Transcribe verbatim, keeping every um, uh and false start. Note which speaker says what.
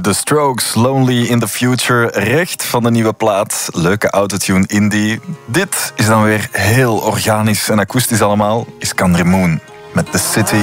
Speaker 1: The Strokes, Lonely in the Future, recht van de nieuwe plaat. Leuke autotune indie. Dit is dan weer heel organisch en akoestisch allemaal. Is Kandre Moon met The City